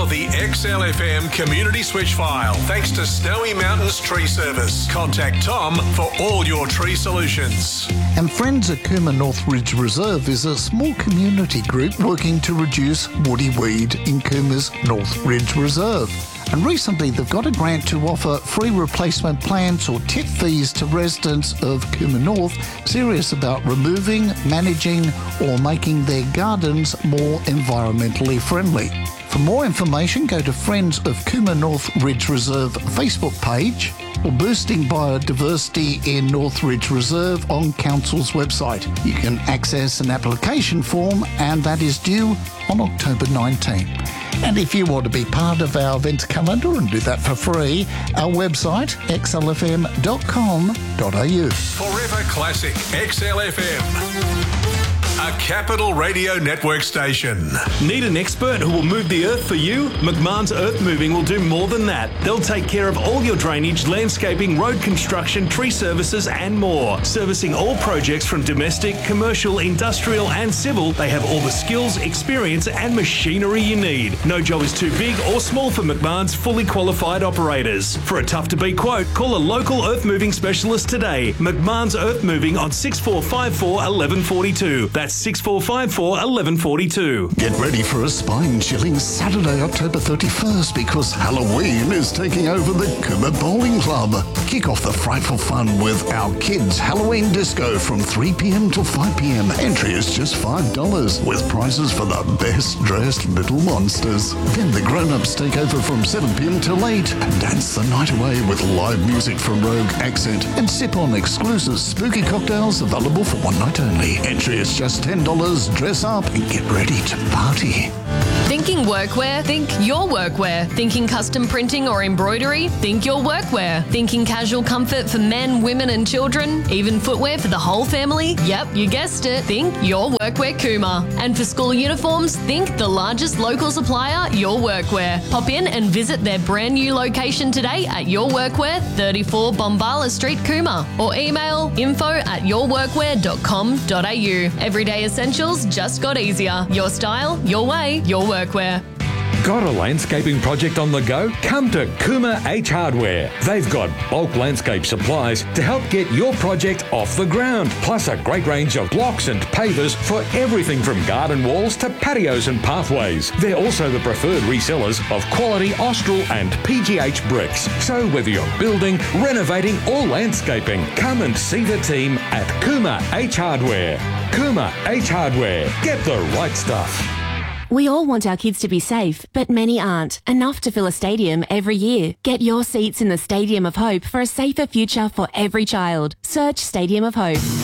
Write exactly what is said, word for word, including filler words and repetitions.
Now the X L F M community switch file, thanks to Snowy Mountains Tree Service. Contact Tom for all your tree solutions. And Friends at Cooma North Ridge Reserve is a small community group working to reduce woody weed in Cooma's North Ridge Reserve. And recently they've got a grant to offer free replacement plants or tip fees to residents of Cooma North serious about removing, managing or making their gardens more environmentally friendly. For more information, go to Friends of Cooma North Ridge Reserve Facebook page or Boosting Biodiversity in North Ridge Reserve on Council's website. You can access an application form and that is due on October nineteenth. And if you want to be part of our event calendar and do that for free, our website, x l f m dot com dot a u. Forever Classic X L F M. A Capital Radio Network station. Need an expert who will move the earth for you? McMahon's Earth Moving will do more than that. They'll take care of all your drainage, landscaping, road construction, tree services and more. Servicing all projects from domestic, commercial, industrial and civil, they have all the skills, experience and machinery you need. No job is too big or small for McMahon's fully qualified operators. For a tough-to-beat quote, call a local earth moving specialist today. McMahon's Earth Moving on six four five four, one one four two. That's six four five four, one one four two. Get ready for a spine-chilling Saturday, October thirty-first, because Halloween is taking over the Cooma Bowling Club. Kick off the frightful fun with our kids' Halloween disco from three p m till five p m. Entry is just five dollars, with prizes for the best-dressed little monsters. Then the grown-ups take over from seven p m till eight and dance the night away with live music from Rogue Accent and sip on exclusive spooky cocktails available for one night only. Entry is just ten dollars. Dress up and get ready to party. Thinking workwear? Think your workwear. Thinking custom printing or embroidery? Think your workwear. Thinking casual comfort for men, women and children? Even footwear for the whole family? Yep, you guessed it. Think Your Workwear Cooma. And for school uniforms, think the largest local supplier, Your Workwear. Pop in and visit their brand new location today at Your Workwear, thirty-four Bombala Street, Cooma. Or email info at your workwear dot com dot a u. Everyday essentials just got easier. Your style, your way, your workwear. Got a landscaping project on the go? Come to Cooma H Hardware. They've got bulk landscape supplies to help get your project off the ground, plus a great range of blocks and pavers for everything from garden walls to patios and pathways. They're also the preferred resellers of quality Austral and P G H bricks. So whether you're building, renovating or landscaping, come and see the team at Cooma H Hardware. Cooma H Hardware. Get the right stuff. We all want our kids to be safe, but many aren't. Enough to fill a stadium every year. Get your seats in the Stadium of Hope for a safer future for every child. Search Stadium of Hope.